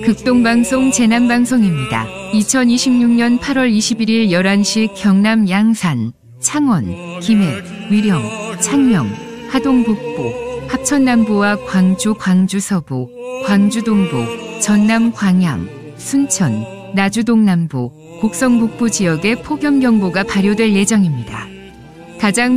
극동방송 재난방송입니다. 2026년 8월 21일 11시 경남 양산, 창원, 김해, 위령, 창녕, 하동 북부, 합천 남부와 광주 서부, 광주 동부, 전남 광양, 순천, 나주 동남부, 곡성 북부 지역에 폭염경보가 발효될 예정입니다. 가장